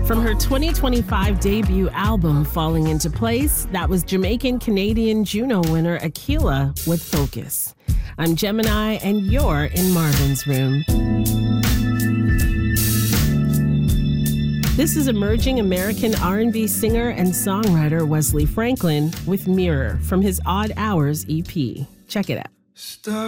From her 2025 debut album, Falling Into Place, that was Jamaican-Canadian Juno winner Akila with Focus. I'm Gemini, and you're in Marvin's Room. This is emerging American R&B singer and songwriter Wesley Franklin with Mirror from his Odd Hours EP. Check it out.